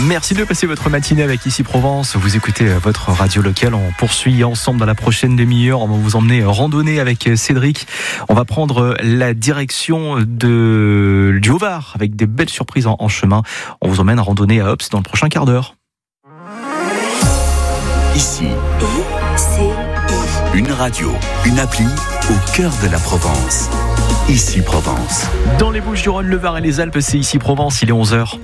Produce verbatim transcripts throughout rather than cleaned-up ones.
Merci de passer votre matinée avec Ici Provence. Vous écoutez votre radio locale. On poursuit ensemble dans la prochaine demi-heure. On va vous emmener randonner avec Cédric. On va prendre la direction de du Haut-Var avec des belles surprises en, en chemin. On vous emmène à randonner à Ops dans le prochain quart d'heure. Ici, une radio, une appli au cœur de la Provence. Ici Provence. Dans les Bouches-du-Rhône, le Var et les Alpes, c'est Ici Provence. Il est onze heures.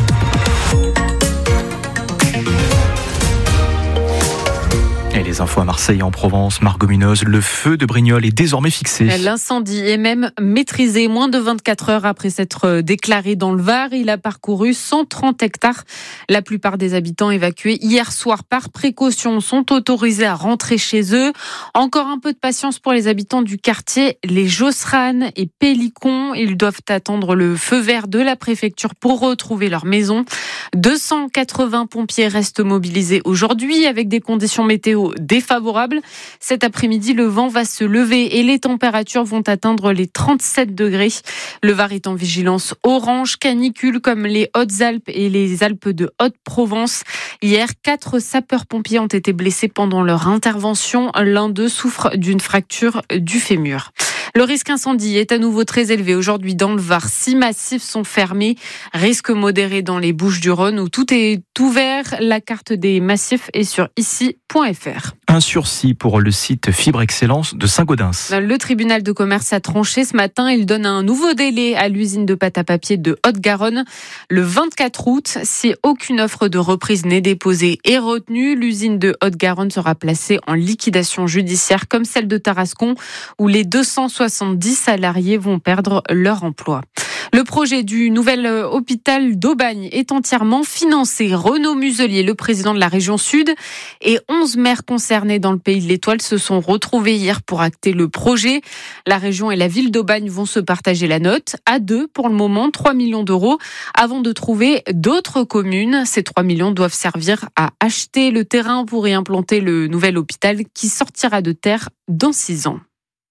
Et les infos à Marseille et en Provence, Margot Munoz, le feu de Brignoles est désormais fixé. L'incendie est même maîtrisé moins de vingt-quatre heures après s'être déclaré dans le Var. Il a parcouru cent trente hectares. La plupart des habitants évacués hier soir par précaution sont autorisés à rentrer chez eux. Encore un peu de patience pour les habitants du quartier, les Josserane et Pélicon. Ils doivent attendre le feu vert de la préfecture pour retrouver leur maison. deux cent quatre-vingts pompiers restent mobilisés aujourd'hui avec des conditions météo défavorable. Cet après-midi, le vent va se lever et les températures vont atteindre les trente-sept degrés. Le Var est en vigilance orange, canicule comme les Hautes-Alpes et les Alpes de Haute-Provence. Hier, quatre sapeurs-pompiers ont été blessés pendant leur intervention. L'un d'eux souffre d'une fracture du fémur. Le risque incendie est à nouveau très élevé aujourd'hui dans le Var. Six massifs sont fermés. Risque modéré dans les Bouches-du-Rhône où tout est ouvert. La carte des massifs est sur ici point f r. Un sursis pour le site Fibre Excellence de Saint-Gaudens. Le tribunal de commerce a tranché ce matin. Il donne un nouveau délai à l'usine de pâte à papier de Haute-Garonne. Le vingt-quatre août, si aucune offre de reprise n'est déposée et retenue, l'usine de Haute-Garonne sera placée en liquidation judiciaire comme celle de Tarascon où les deux cent soixante-dix salariés vont perdre leur emploi. Le projet du nouvel hôpital d'Aubagne est entièrement financé. Renaud Muselier, le président de la région Sud, et onze maires concernés dans le Pays de l'Étoile se sont retrouvés hier pour acter le projet. La région et la ville d'Aubagne vont se partager la note. À deux, pour le moment, trois millions d'euros, avant de trouver d'autres communes. Ces trois millions doivent servir à acheter le terrain pour y implanter le nouvel hôpital qui sortira de terre dans six ans.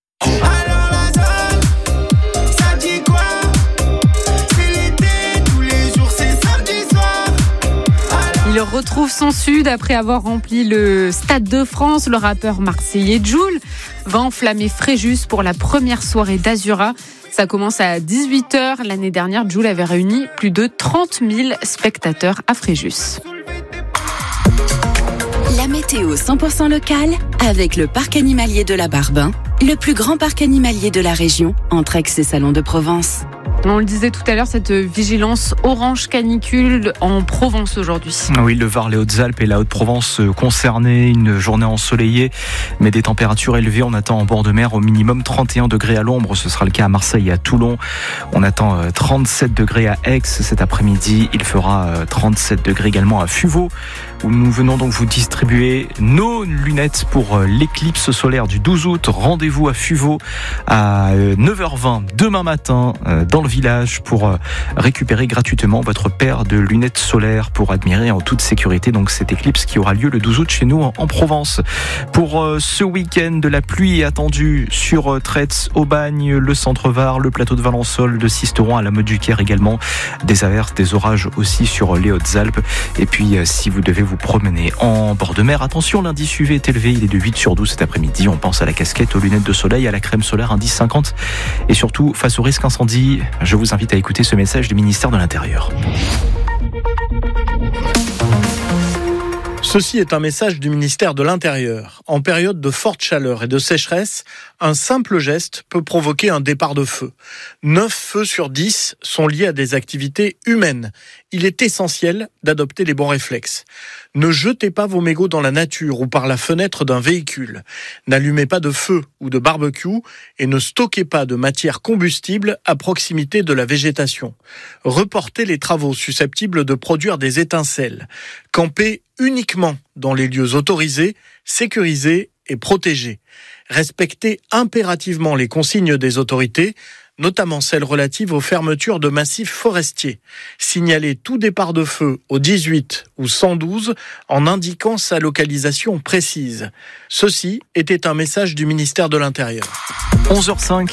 Il retrouve son Sud après avoir rempli le Stade de France. Le rappeur marseillais Jul va enflammer Fréjus pour la première soirée d'Azura. Ça commence à dix-huit heures. L'année dernière, Jul avait réuni plus de trente mille spectateurs à Fréjus. La météo cent pour cent locale avec le parc animalier de la Barbin, le plus grand parc animalier de la région, entre Aix et Salon de Provence. On le disait tout à l'heure, cette vigilance orange canicule en Provence aujourd'hui. Oui, le Var, les Hautes-Alpes et la Haute-Provence concernés. Une journée ensoleillée, mais des températures élevées. On attend en bord de mer au minimum trente et un degrés à l'ombre. Ce sera le cas à Marseille et à Toulon. On attend trente-sept degrés à Aix cet après-midi. Il fera trente-sept degrés également à Fuveau, où nous venons donc vous distribuer nos lunettes pour l'éclipse solaire du douze août. Rendez-vous à Fuveau à neuf heures vingt demain matin dans le village pour récupérer gratuitement votre paire de lunettes solaires pour admirer en toute sécurité donc cette éclipse qui aura lieu le douze août chez nous en Provence. Pour ce week-end, de la pluie est attendue sur Tretz, Aubagne, le centre-Var, le plateau de Valençol, de Sisteron à la Motte-du-Caire également. Des averses, des orages aussi sur les Hautes-Alpes. Et puis si vous devez vous promener en bord de mer, attention, l'indice U V est élevé, il est de huit sur douze cet après-midi. On pense à la casquette, aux lunettes de soleil, à la crème solaire, indice cinquante. Et surtout, face au risque incendie, je vous invite à écouter ce message du ministère de l'Intérieur. Ceci est un message du ministère de l'Intérieur. En période de forte chaleur et de sécheresse, un simple geste peut provoquer un départ de feu. neuf feux sur dix sont liés à des activités humaines. Il est essentiel d'adopter les bons réflexes. Ne jetez pas vos mégots dans la nature ou par la fenêtre d'un véhicule. N'allumez pas de feu ou de barbecue et ne stockez pas de matière combustible à proximité de la végétation. Reportez les travaux susceptibles de produire des étincelles. Campez uniquement dans les lieux autorisés, sécurisés et protégés. Respectez impérativement les consignes des autorités, notamment celles relatives aux fermetures de massifs forestiers. Signalez tout départ de feu au dix-huit ou cent douze en indiquant sa localisation précise. Ceci était un message du ministère de l'Intérieur. onze heures cinq.